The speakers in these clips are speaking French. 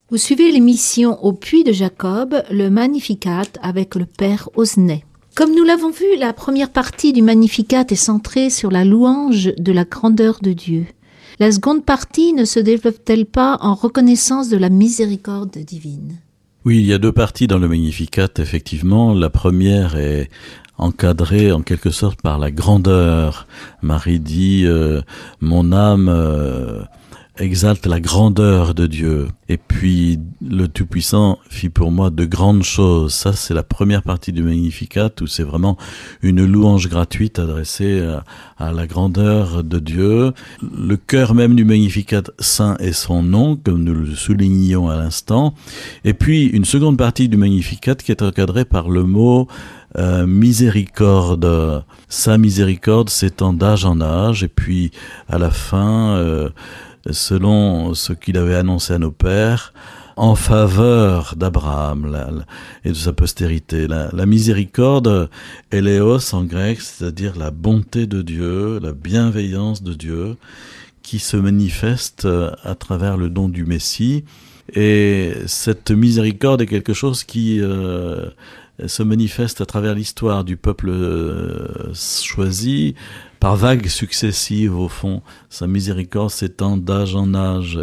Vous suivez l'émission Au Puits de Jacob, le Magnificat avec le Père Osnet. Comme nous l'avons vu, la première partie du Magnificat est centrée sur la louange de la grandeur de Dieu. La seconde partie ne se développe-t-elle pas en reconnaissance de la miséricorde divine ? Oui, il y a deux parties dans le Magnificat, effectivement. La première est encadrée en quelque sorte par la grandeur. Marie dit « Mon âme exalte la grandeur de Dieu. Et puis le Tout-Puissant fit pour moi de grandes choses. » Ça, c'est la première partie du Magnificat où c'est vraiment une louange gratuite adressée à la grandeur de Dieu. Le cœur même du Magnificat, saint est son nom, comme nous le soulignions à l'instant. Et puis une seconde partie du Magnificat qui est encadrée par le mot miséricorde. Sa miséricorde s'étend d'âge en âge. Et puis à la fin, selon ce qu'il avait annoncé à nos pères, en faveur d'Abraham et de sa postérité. La miséricorde, éléos en grec, c'est-à-dire la bonté de Dieu, la bienveillance de Dieu, qui se manifeste à travers le don du Messie. Et cette miséricorde est quelque chose qui se manifeste à travers l'histoire du peuple choisi, par vagues successives au fond. Sa miséricorde s'étend d'âge en âge.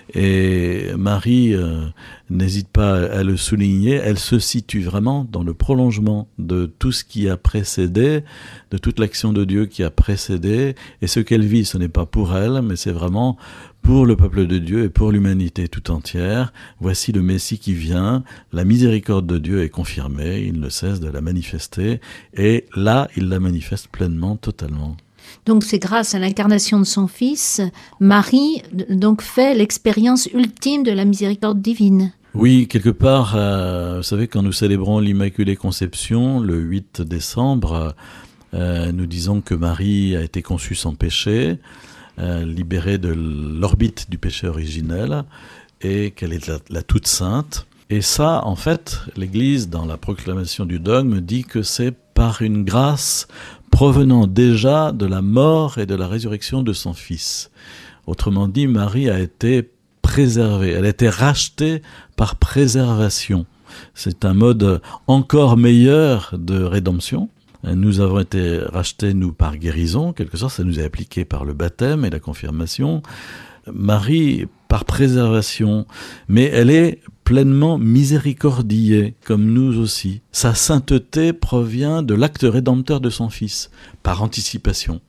Et Marie n'hésite pas à le souligner, elle se situe vraiment dans le prolongement de tout ce qui a précédé, de toute l'action de Dieu qui a précédé. Et ce qu'elle vit, ce n'est pas pour elle, mais c'est vraiment pour le peuple de Dieu et pour l'humanité tout entière. Voici le Messie qui vient, la miséricorde de Dieu est confirmée, il ne cesse de la manifester, et là, il la manifeste pleinement, totalement. Donc c'est grâce à l'incarnation de son Fils, Marie donc fait l'expérience ultime de la miséricorde divine. Oui, quelque part, vous savez, quand nous célébrons l'Immaculée Conception, le 8 décembre, nous disons que Marie a été conçue sans péché, libérée de l'orbite du péché originel, et qu'elle est la toute sainte. Et ça, en fait, l'Église, dans la proclamation du dogme, dit que c'est par une grâce provenant déjà de la mort et de la résurrection de son Fils. Autrement dit, Marie a été préservée, elle a été rachetée par préservation. C'est un mode encore meilleur de rédemption. Nous avons été rachetés, nous, par guérison, quelque sorte, ça nous est appliqué par le baptême et la confirmation. Marie, par préservation, mais elle est pleinement miséricordiée, comme nous aussi. Sa sainteté provient de l'acte rédempteur de son Fils, par anticipation.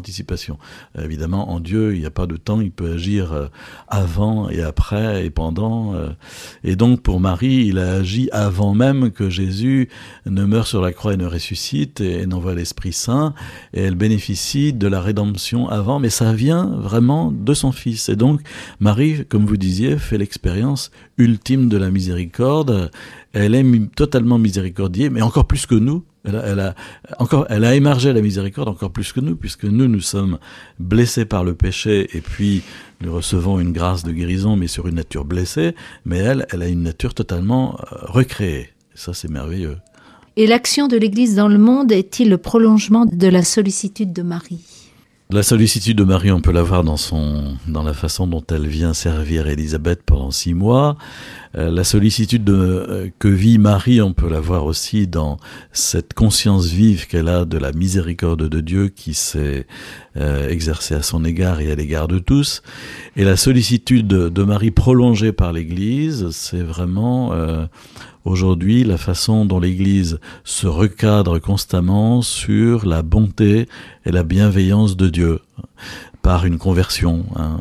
Évidemment, en Dieu, il n'y a pas de temps, il peut agir avant et après et pendant. Et donc, pour Marie, il a agi avant même que Jésus ne meure sur la croix et ne ressuscite et n'envoie l'Esprit Saint. Et elle bénéficie de la rédemption avant, mais ça vient vraiment de son Fils. Et donc, Marie, comme vous disiez, fait l'expérience ultime de la miséricorde. Elle est totalement miséricordiée, mais encore plus que nous. Elle a émargé la miséricorde encore plus que nous, puisque nous sommes blessés par le péché, et puis nous recevons une grâce de guérison, mais sur une nature blessée, mais elle a une nature totalement recréée. Et ça, c'est merveilleux. Et l'action de l'Église dans le monde est-il le prolongement de la sollicitude de Marie ? La sollicitude de Marie, on peut la voir dans la façon dont elle vient servir Élisabeth pendant 6 mois. La sollicitude que vit Marie, on peut la voir aussi dans cette conscience vive qu'elle a de la miséricorde de Dieu qui s'est exercée à son égard et à l'égard de tous. Et la sollicitude de Marie prolongée par l'Église, c'est vraiment aujourd'hui la façon dont l'Église se recadre constamment sur la bonté et la bienveillance de Dieu par une conversion.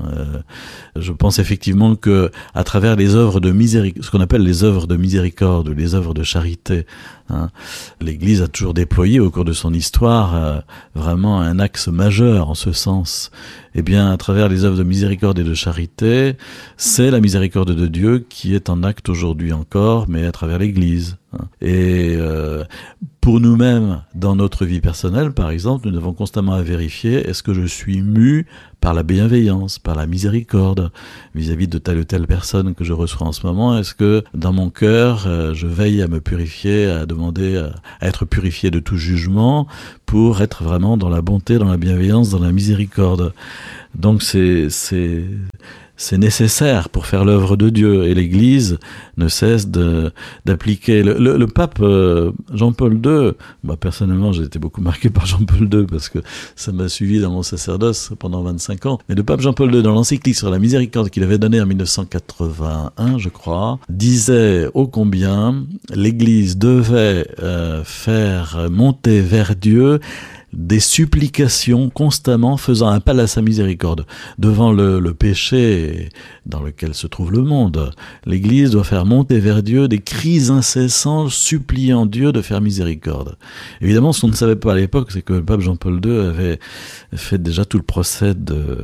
Je pense effectivement que à travers les œuvres de miséricorde, ce qu'on appelle les œuvres de miséricorde ou les œuvres de charité, l'Église a toujours déployé au cours de son histoire vraiment un axe majeur en ce sens. Eh bien, à travers les œuvres de miséricorde et de charité, c'est la miséricorde de Dieu qui est en acte aujourd'hui encore, mais à travers l'Église. Et pour nous-mêmes, dans notre vie personnelle, par exemple, nous devons constamment à vérifier, est-ce que je suis mu par la bienveillance, par la miséricorde vis-à-vis de telle ou telle personne que je reçois en ce moment? Est-ce que dans mon cœur, je veille à me purifier, à demander à être purifié de tout jugement pour être vraiment dans la bonté, dans la bienveillance, dans la miséricorde? Donc c'est c'est nécessaire pour faire l'œuvre de Dieu. Et l'Église ne cesse d'appliquer. Le pape Jean-Paul II, personnellement j'ai été beaucoup marqué par Jean-Paul II parce que ça m'a suivi dans mon sacerdoce pendant 25 ans. Mais le pape Jean-Paul II, dans l'encyclique sur la miséricorde qu'il avait donnée en 1981, je crois, disait ô combien l'Église devait faire monter vers Dieu des supplications constamment, faisant appel à sa miséricorde. Devant le péché dans lequel se trouve le monde, l'Église doit faire monter vers Dieu des cris incessants, suppliant Dieu de faire miséricorde. Évidemment, ce qu'on ne savait pas à l'époque, c'est que le pape Jean-Paul II avait fait déjà tout le procès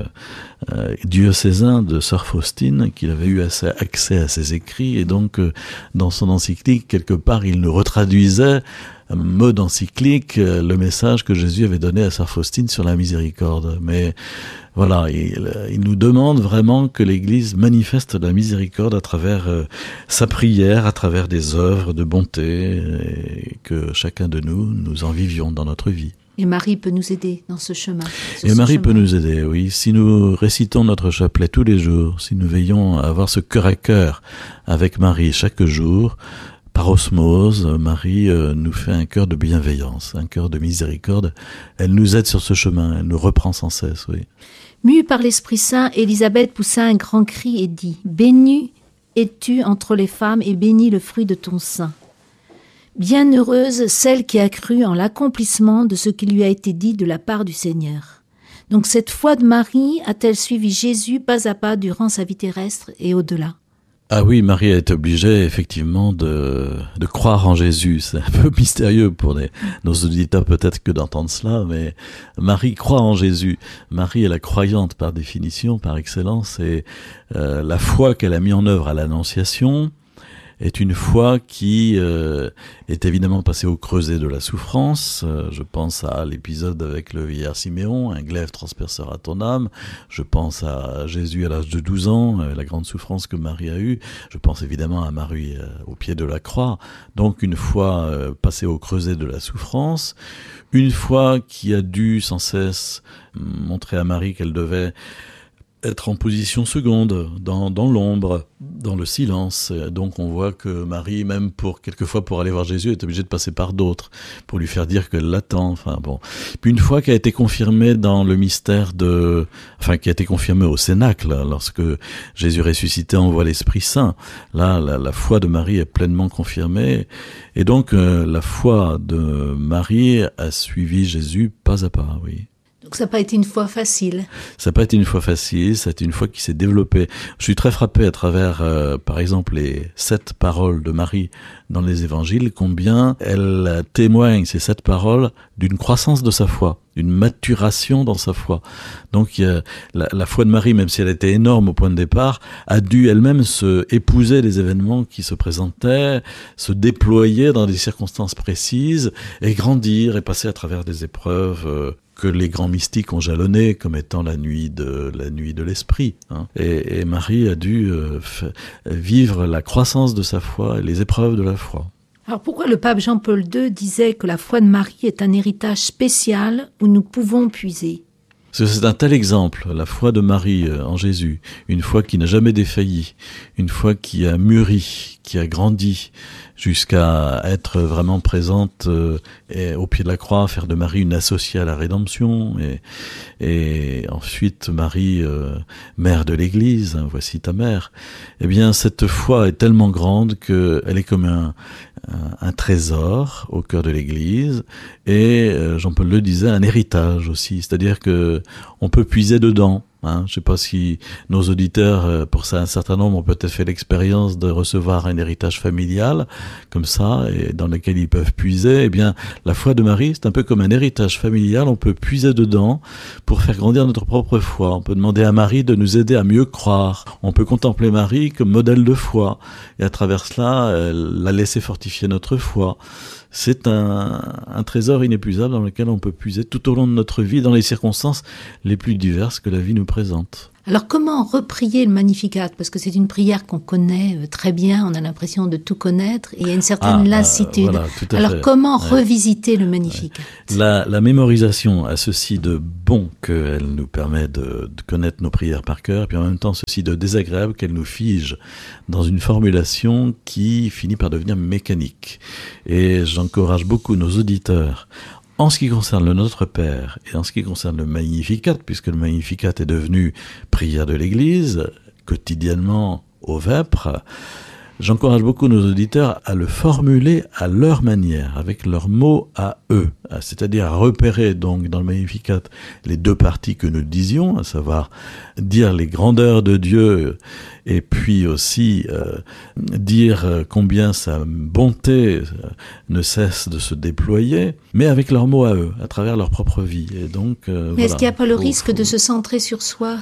diocésain de sœur Faustine, qu'il avait eu accès à ses écrits, et donc dans son encyclique, quelque part, il nous retraduisait mode encyclique, le message que Jésus avait donné à sœur Faustine sur la miséricorde. Mais voilà, il nous demande vraiment que l'Église manifeste la miséricorde à travers sa prière, à travers des œuvres de bonté, et que chacun de nous en vivions dans notre vie. Et Marie peut nous aider dans ce chemin. Et Marie peut nous aider, oui. Si nous récitons notre chapelet tous les jours, si nous veillons à avoir ce cœur à cœur avec Marie chaque jour, par osmose, Marie nous fait un cœur de bienveillance, un cœur de miséricorde. Elle nous aide sur ce chemin, elle nous reprend sans cesse, oui. Mue par l'Esprit Saint, Élisabeth poussa un grand cri et dit « Bénie es-tu entre les femmes et béni le fruit de ton sein. Bienheureuse celle qui a cru en l'accomplissement de ce qui lui a été dit de la part du Seigneur. » Donc cette foi de Marie a-t-elle suivi Jésus pas à pas durant sa vie terrestre et au-delà ? Ah oui, Marie a été obligée effectivement de croire en Jésus. C'est un peu mystérieux pour nos auditeurs peut-être que d'entendre cela, mais Marie croit en Jésus. Marie est la croyante par définition, par excellence, et la foi qu'elle a mis en œuvre à l'Annonciation est une foi qui est évidemment passée au creuset de la souffrance. Je pense à l'épisode avec le vieillard Siméon, un glaive transpercera ton âme. Je pense à Jésus à l'âge de 12 ans, la grande souffrance que Marie a eue. Je pense évidemment à Marie au pied de la croix. Donc une foi passée au creuset de la souffrance, une foi qui a dû sans cesse montrer à Marie qu'elle devait être en position seconde, dans l'ombre, dans le silence. Donc on voit que Marie, même quelquefois pour aller voir Jésus, est obligée de passer par d'autres, pour lui faire dire qu'elle l'attend. Enfin bon. Puis une fois qui a été confirmée dans le mystère qui a été confirmée au Cénacle, lorsque Jésus ressuscité envoie l'Esprit Saint, là, la foi de Marie est pleinement confirmée. Et donc la foi de Marie a suivi Jésus pas à pas, oui. Donc ça n'a pas été une foi facile. Ça n'a pas été une foi facile, ça a été une foi qui s'est développée. Je suis très frappé à travers, par exemple, les 7 paroles de Marie dans les évangiles, combien elle témoigne, ces 7 paroles, d'une croissance de sa foi, d'une maturation dans sa foi. Donc la foi de Marie, même si elle était énorme au point de départ, a dû elle-même se épouser les événements qui se présentaient, se déployer dans des circonstances précises, et grandir et passer à travers des épreuves que les grands mystiques ont jalonné comme étant la nuit de l'esprit. Hein. Et Marie a dû vivre la croissance de sa foi et les épreuves de la foi. Alors pourquoi le pape Jean-Paul II disait que la foi de Marie est un héritage spécial où nous pouvons puiser ? Parce que c'est un tel exemple, la foi de Marie en Jésus, une foi qui n'a jamais défailli, une foi qui a mûri, qui a grandi, jusqu'à être vraiment présente et au pied de la croix, faire de Marie une associée à la rédemption, et ensuite Marie, mère de l'Église, hein, voici ta mère. Eh bien, cette foi est tellement grande qu'elle est comme un trésor au cœur de l'Église, et Jean-Paul II disait un héritage aussi, c'est-à-dire que on peut puiser dedans. Hein, je ne sais pas si nos auditeurs, pour ça, un certain nombre, ont peut-être fait l'expérience de recevoir un héritage familial, comme ça, et dans lequel ils peuvent puiser. Eh bien, la foi de Marie, c'est un peu comme un héritage familial, on peut puiser dedans pour faire grandir notre propre foi. On peut demander à Marie de nous aider à mieux croire. On peut contempler Marie comme modèle de foi, et à travers cela, la laisser fortifier notre foi. C'est un trésor inépuisable dans lequel on peut puiser tout au long de notre vie, dans les circonstances les plus diverses que la vie nous représente. Alors comment reprier le Magnificat? Parce que c'est une prière qu'on connaît très bien, on a l'impression de tout connaître, et il y a une certaine lassitude. Voilà, tout à Alors fait. comment revisiter le Magnificat? La mémorisation a ceci de bon qu'elle nous permet de connaître nos prières par cœur, puis en même temps ceci de désagréable qu'elle nous fige dans une formulation qui finit par devenir mécanique. Et j'encourage beaucoup nos auditeurs, en ce qui concerne le Notre Père et en ce qui concerne le Magnificat, puisque le Magnificat est devenu prière de l'Église, quotidiennement au vêpres, j'encourage beaucoup nos auditeurs à le formuler à leur manière, avec leurs mots à eux, c'est-à-dire à repérer donc dans le Magnificat les deux parties que nous disions, à savoir dire les grandeurs de Dieu et puis aussi dire combien sa bonté ne cesse de se déployer, mais avec leurs mots à eux, à travers leur propre vie. Et donc, mais est-ce qu'il n'y a pas le risque de se centrer sur soi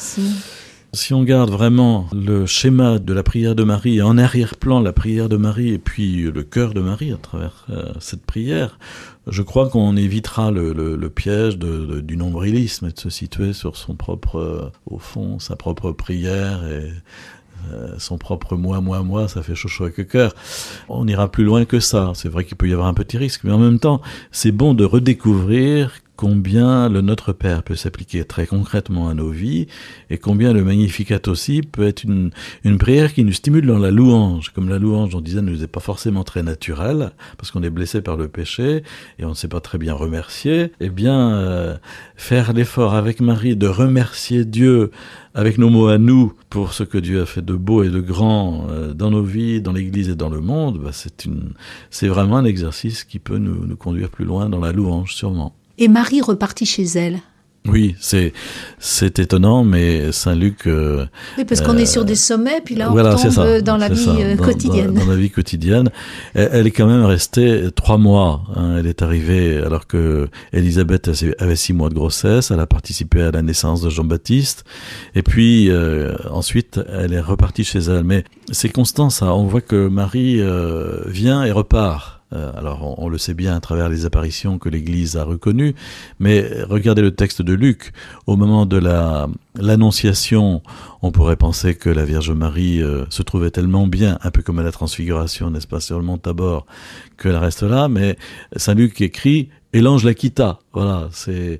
Si on garde vraiment le schéma de la prière de Marie, et en arrière-plan la prière de Marie, et puis le cœur de Marie à travers cette prière, je crois qu'on évitera le piège du nombrilisme et de se situer sur son propre, au fond, sa propre prière et son propre moi, ça fait chaud avec le cœur. On ira plus loin que ça. C'est vrai qu'il peut y avoir un petit risque, mais en même temps, c'est bon de redécouvrir combien le Notre Père peut s'appliquer très concrètement à nos vies et combien le Magnificat aussi peut être une prière qui nous stimule dans la louange. Comme la louange, on disait, ne nous est pas forcément très naturelle parce qu'on est blessé par le péché et on ne sait pas très bien remercier. Eh bien, faire l'effort avec Marie de remercier Dieu avec nos mots à nous pour ce que Dieu a fait de beau et de grand dans nos vies, dans l'Église et dans le monde, c'est vraiment un exercice qui peut nous conduire plus loin dans la louange, sûrement. Et Marie repartit chez elle. Oui, c'est étonnant, mais Saint Luc... oui, parce qu'on est sur des sommets, puis là on voilà, tombe dans la vie quotidienne. Dans la vie quotidienne. Elle est quand même restée 3 mois. Elle est arrivée alors que Élisabeth avait 6 mois de grossesse. Elle a participé à la naissance de Jean-Baptiste. Et puis ensuite, elle est repartie chez elle. Mais c'est constant ça. On voit que Marie vient et repart. Alors on le sait bien à travers les apparitions que l'Église a reconnues, mais regardez le texte de Luc, au moment de l'Annonciation, on pourrait penser que la Vierge Marie se trouvait tellement bien, un peu comme à la Transfiguration, n'est-ce pas, sur le mont Tabor, qu'elle reste là, mais Saint Luc écrit « Et l'ange la quitta ». Voilà,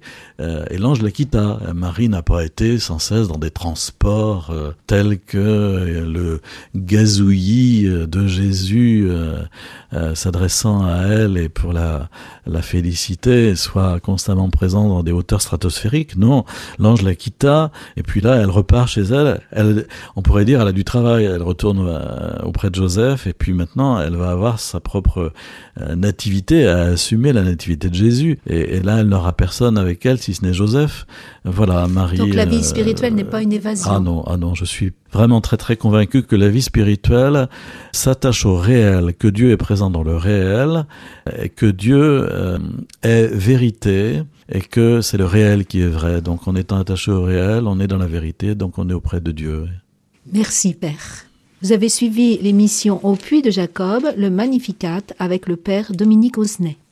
et l'ange la quitta. Marie n'a pas été sans cesse dans des transports tels que le gazouillis de Jésus s'adressant à elle et pour la féliciter, soit constamment présent dans des hauteurs stratosphériques. Non, l'ange la quitta, et puis là, elle repart chez elle. On pourrait dire, elle a du travail. Elle retourne auprès de Joseph, et puis maintenant, elle va avoir sa propre nativité, à assumer la nativité de Jésus. Et là, elle n'aura personne avec elle si ce n'est Joseph. Voilà, Marie. Donc la vie spirituelle n'est pas une évasion. Ah non, je suis vraiment très très convaincu que la vie spirituelle s'attache au réel, que Dieu est présent dans le réel, et que Dieu est vérité, et que c'est le réel qui est vrai. Donc en étant attaché au réel, on est dans la vérité, donc on est auprès de Dieu. Merci Père. Vous avez suivi l'émission Au Puits de Jacob, le Magnificat, avec le Père Dominique Osnet.